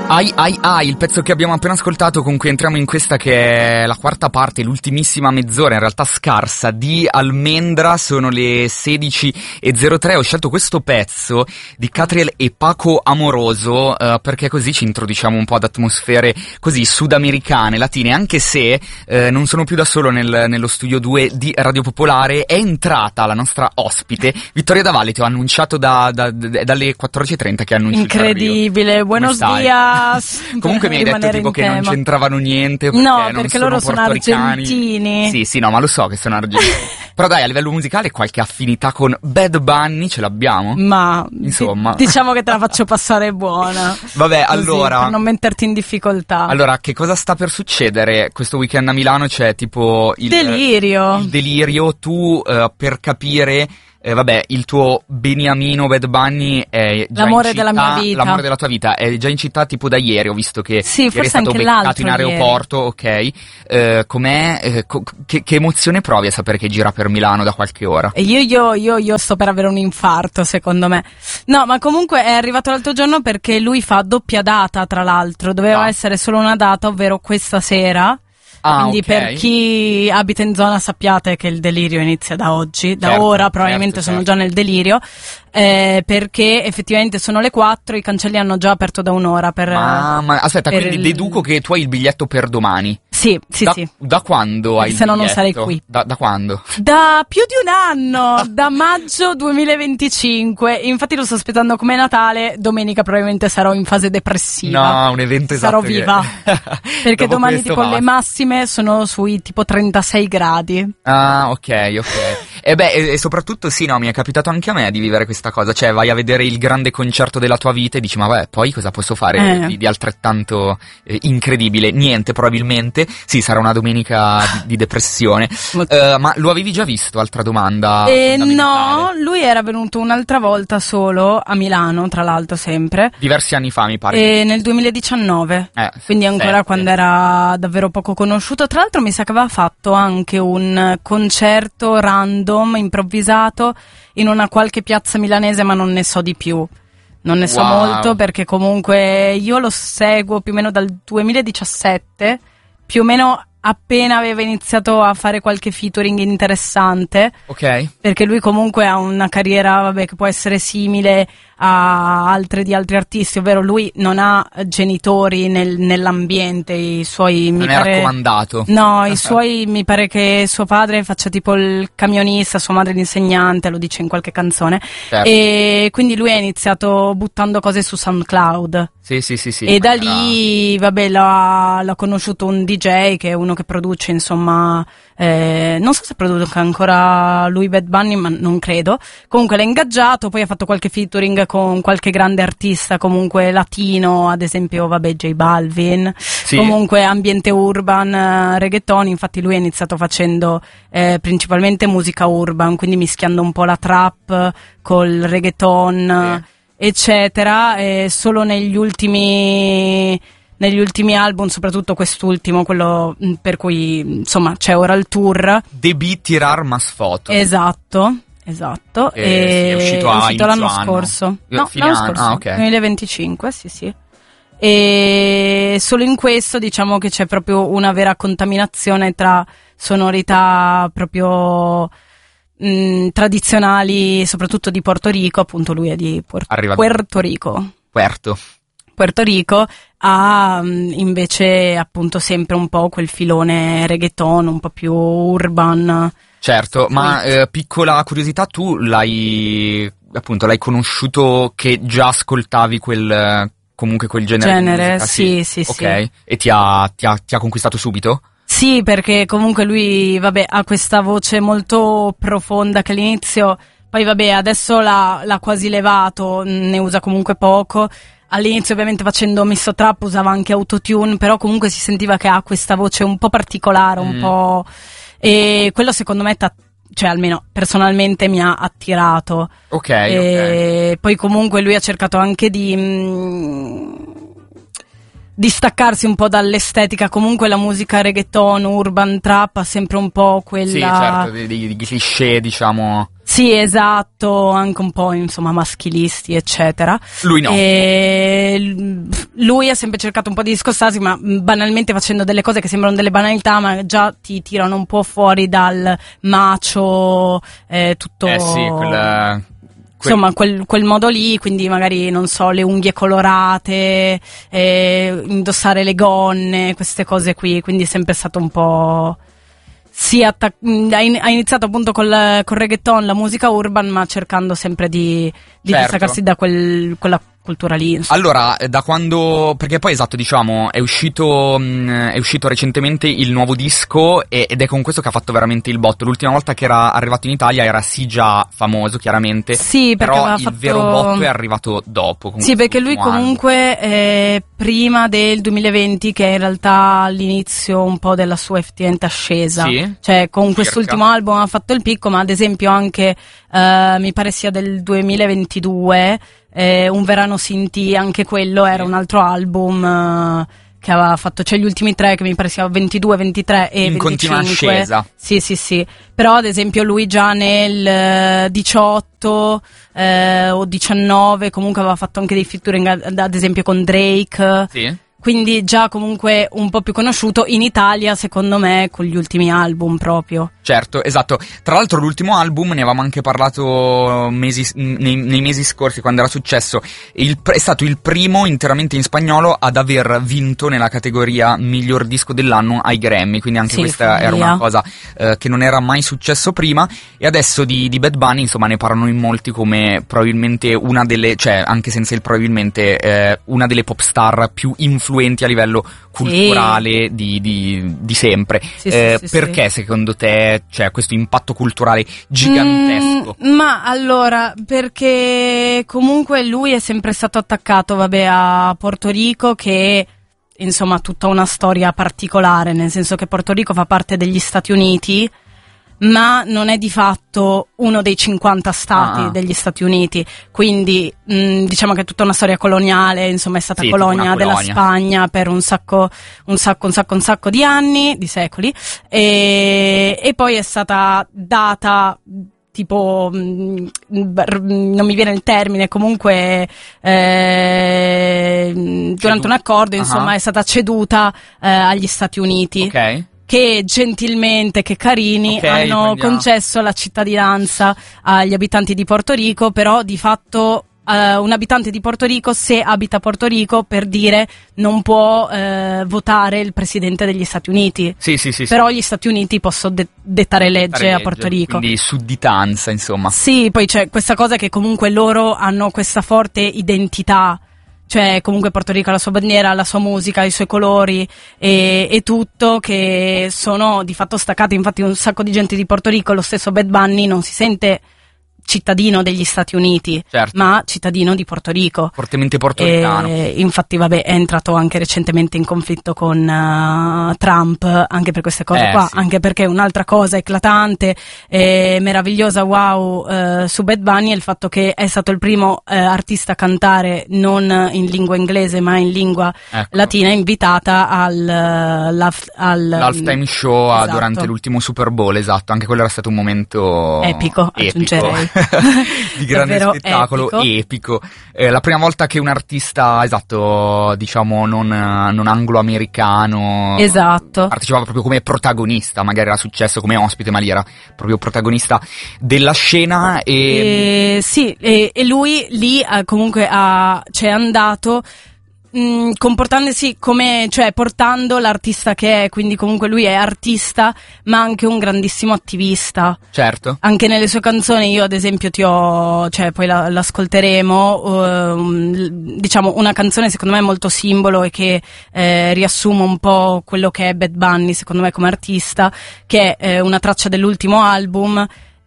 Ai ai ai, il pezzo che abbiamo appena ascoltato, con cui entriamo in questa che è la quarta parte, l'ultimissima mezz'ora, in realtà scarsa, di Almendra. Sono le 16:03. Ho scelto questo pezzo di Catriel e Paco Amoroso perché così ci introduciamo un po' ad atmosfere così sudamericane, latine, anche se non sono più da solo nello studio 2 di Radio Popolare. È entrata la nostra ospite Vittoria Davalli. Ti ho annunciato dalle 14:30 che annunci. Incredibile, buenos dias. Comunque mi hai detto tipo che non c'entravano niente perché no, non perché loro sono argentini. Sì, no, ma lo so che sono argentini. Però dai, a livello musicale qualche affinità con Bad Bunny ce l'abbiamo? Ma insomma, diciamo che te la faccio passare buona. Vabbè, così, allora, per non metterti in difficoltà. Allora, che cosa sta per succedere questo weekend a Milano? C'è tipo il delirio. Tu per capire vabbè, il tuo beniamino Bad Bunny è già l'amore in città, della mia vita. L'amore della tua vita è già in città tipo da ieri. Ho visto che sì, ieri forse è stato anche beccato in l'altro aeroporto, ieri. ok. Com'è? Che emozione provi a sapere che gira per Milano da qualche ora? E io sto per avere un infarto, secondo me. No, ma comunque è arrivato l'altro giorno perché lui fa doppia data, tra l'altro. Doveva essere solo una data, ovvero questa sera. Quindi okay. Per chi abita in zona sappiate che il delirio inizia da oggi, da ora probabilmente sono già nel delirio, perché effettivamente sono le 4, i cancelli hanno già aperto da un'ora per... Ma aspetta, quindi deduco che tu hai il biglietto per domani. Sì. Da quando hai il biglietto? Se no non sarei qui. Da quando? Da più di un anno, da maggio 2025. Infatti lo sto aspettando come Natale. Domenica probabilmente sarò in fase depressiva. No, un evento esatto. Sarò viva. Perché domani tipo le massime sono sui tipo 36 gradi. Ah, ok. E soprattutto sì, no, mi è capitato anche a me di vivere questa cosa. Cioè vai a vedere il grande concerto della tua vita e dici ma vabbè, poi cosa posso fare di altrettanto incredibile? Niente, probabilmente. Sì, sarà una domenica di depressione. Ma lo avevi già visto? Altra domanda. No, lui era venuto un'altra volta solo a Milano, tra l'altro sempre. Diversi anni fa, mi pare. Nel 2019. Quindi ancora quando era davvero poco conosciuto. Tra l'altro mi sa che aveva fatto anche un concerto random, improvvisato, in una qualche piazza milanese, ma non ne so di più. Non ne so molto perché comunque io lo seguo più o meno dal 2017, più o meno appena aveva iniziato a fare qualche featuring interessante. Ok. Perché lui comunque ha una carriera, vabbè, che può essere simile a altre di altri artisti, ovvero lui non ha genitori nell'ambiente, i suoi non è raccomandato. No, i suoi, mi pare che suo padre faccia tipo il camionista, sua madre l'insegnante, lo dice in qualche canzone. Certo. E quindi lui ha iniziato buttando cose su SoundCloud. Sì. E da lì, vabbè, l'ha conosciuto un DJ che è uno che produce, insomma, non so se produca ancora lui Bad Bunny, ma non credo. Comunque l'ha ingaggiato, poi ha fatto qualche featuring con qualche grande artista, comunque latino, ad esempio, vabbè, J Balvin. Sì. Comunque ambiente urban, reggaeton. Infatti lui ha iniziato facendo principalmente musica urban, quindi mischiando un po' la trap col reggaeton, eccetera. Solo negli ultimi album, soprattutto quest'ultimo, quello per cui insomma c'è ora il tour, Debí tirar más foto. Esatto. È uscito l'anno scorso. No, l'anno scorso. Okay. 2025, sì. E solo in questo diciamo che c'è proprio una vera contaminazione tra sonorità proprio tradizionali, soprattutto di Porto Rico. Appunto lui è di Puerto Rico. Puerto Rico ha invece appunto sempre un po' quel filone reggaeton, un po' più urban. Certo, ma piccola curiosità, tu l'hai conosciuto che già ascoltavi comunque quel genere di musica? Sì. Ok, e ti ha conquistato subito? Sì, perché comunque lui, vabbè, ha questa voce molto profonda che all'inizio, poi vabbè, adesso l'ha quasi levato, ne usa comunque poco. All'inizio ovviamente facendo misto trap usava anche autotune, però comunque si sentiva che ha questa voce un po' particolare, un po'... E quello secondo me cioè almeno personalmente mi ha attirato. Ok. Poi comunque lui ha cercato anche di staccarsi un po' dall'estetica. Comunque la musica reggaeton, urban trap ha sempre un po' quella... Sì, certo, di cliché, diciamo... Sì, esatto, anche un po' insomma maschilisti eccetera. Lui no. Lui ha sempre cercato un po' di discostarsi, ma banalmente facendo delle cose che sembrano delle banalità, ma già ti tirano un po' fuori dal macio, tutto. Sì, Insomma, quel modo lì, quindi magari, non so, le unghie colorate, indossare le gonne, queste cose qui, quindi è sempre stato un po'. Sì, ha iniziato appunto col reggaeton, la musica urban, ma cercando sempre di distaccarsi da quella cultura lì. Insomma. Allora, da quando... Perché poi, esatto, diciamo, è uscito recentemente il nuovo disco ed è con questo che ha fatto veramente il botto. L'ultima volta che era arrivato in Italia era sì già famoso, chiaramente. Sì, perché però aveva il fatto... vero botto è arrivato dopo. Sì, perché lui comunque prima del 2020, che è in realtà l'inizio un po' della sua effettivamente ascesa. Sì? Cioè, con quest'ultimo album ha fatto il picco, ma ad esempio anche, mi pare sia del 2022... Un verano Sinti, anche quello era un altro album che aveva fatto, cioè gli ultimi 3 che mi pare sia 22, 23 e in 25. continua ascesa. Sì. Però ad esempio lui già nel 18 o 19 comunque aveva fatto anche dei featuring ad esempio con Drake. Sì. Quindi già comunque un po' più conosciuto in Italia, secondo me, con gli ultimi album proprio. Certo, esatto. Tra l'altro l'ultimo album, ne avevamo anche parlato nei mesi scorsi quando era successo, è stato il primo interamente in spagnolo ad aver vinto nella categoria miglior disco dell'anno ai Grammy, quindi anche questa era una cosa che non era mai successo prima, e adesso di Bad Bunny insomma ne parlano in molti come probabilmente una delle, cioè anche senza il probabilmente, una delle pop star più influenti a livello culturale di sempre. Perché secondo te c'è questo impatto culturale gigantesco? Ma allora, perché comunque lui è sempre stato attaccato, a Porto Rico, che insomma ha tutta una storia particolare, nel senso che Porto Rico fa parte degli Stati Uniti, ma non è di fatto uno dei 50 stati degli Stati Uniti, quindi diciamo che è tutta una storia coloniale, insomma è stata colonia della Spagna per un sacco di anni, di secoli, e poi è stata data tipo, non mi viene il termine, comunque durante un accordo, insomma, è stata ceduta agli Stati Uniti. Ok. Che gentilmente, che carini, hanno concesso la cittadinanza agli abitanti di Porto Rico, però di fatto un abitante di Porto Rico, se abita a Porto Rico, per dire, non può votare il presidente degli Stati Uniti. Sì. Però gli Stati Uniti possono dettare legge a Porto Rico. Quindi sudditanza, insomma. Sì, poi c'è questa cosa che comunque loro hanno questa forte identità. Cioè comunque Porto Rico ha la sua bandiera, la sua musica, i suoi colori e tutto, che sono di fatto staccati. Infatti un sacco di gente di Porto Rico, lo stesso Bad Bunny, non si sente cittadino degli Stati Uniti, ma cittadino di Porto Rico. Fortemente portoricano. Infatti è entrato anche recentemente in conflitto con Trump, anche per queste cose qua, anche perché un'altra cosa eclatante e meravigliosa, su Bad Bunny è il fatto che è stato il primo artista a cantare non in lingua inglese ma in lingua latina, invitata all'halftime show durante l'ultimo Super Bowl, anche quello era stato un momento epico. Aggiungerei. Di grande spettacolo, epico. La prima volta che un artista, diciamo non anglo-americano, partecipava proprio come protagonista, magari era successo come ospite, ma lì era proprio protagonista della scena. E lui lì comunque c'è andato comportandosi come, cioè portando l'artista che è, quindi comunque lui è artista ma anche un grandissimo attivista. Certo. Anche nelle sue canzoni, io ad esempio poi l'ascolteremo, diciamo una canzone secondo me molto simbolo e che riassume un po' quello che è Bad Bunny secondo me come artista, che è una traccia dell'ultimo album,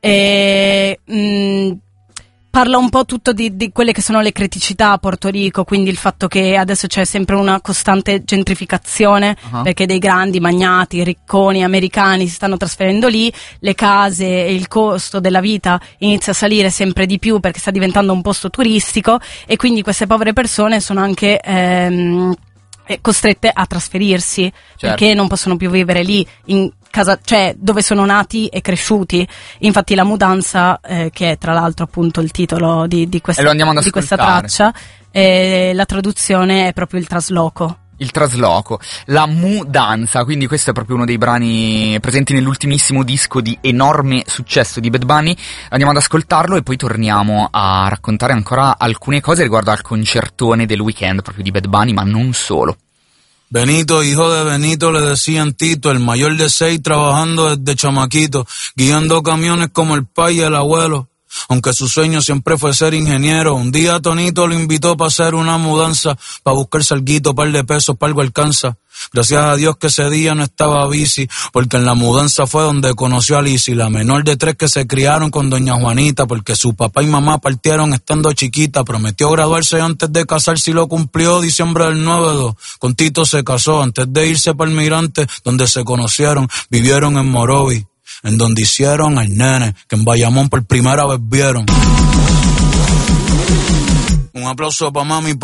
parla un po' tutto di quelle che sono le criticità a Porto Rico, quindi il fatto che adesso c'è sempre una costante gentrificazione, perché dei grandi magnati, ricconi americani si stanno trasferendo lì, le case e il costo della vita inizia a salire sempre di più perché sta diventando un posto turistico, e quindi queste povere persone sono anche costrette a trasferirsi, perché non possono più vivere lì casa, cioè dove sono nati e cresciuti. Infatti la mudanza, che è tra l'altro appunto il titolo di questa traccia, la traduzione è proprio il trasloco. Il trasloco, la mudanza, quindi questo è proprio uno dei brani presenti nell'ultimissimo disco di enorme successo di Bad Bunny. Andiamo ad ascoltarlo e poi torniamo a raccontare ancora alcune cose riguardo al concertone del weekend proprio di Bad Bunny, ma non solo. Benito, hijo de Benito, le decían Tito, el mayor de 6 trabajando desde chamaquito, guiando camiones como el pai y el abuelo. Aunque su sueño siempre fue ser ingeniero, un día Tonito lo invitó para hacer una mudanza, para buscar salguito, par de pesos, para algo alcanza. Gracias a Dios que ese día no estaba bici, porque en la mudanza fue donde conoció a Lizzy, la menor de 3 que se criaron con doña Juanita, porque su papá y mamá partieron estando chiquita. Prometió graduarse antes de casarse y lo cumplió diciembre del 9-2. Con Tito se casó antes de irse para el Mirante, donde se conocieron, vivieron en Morovi, en donde hicieron al nene, que en Bayamón por primera vez vieron. Un aplauso pa' mami.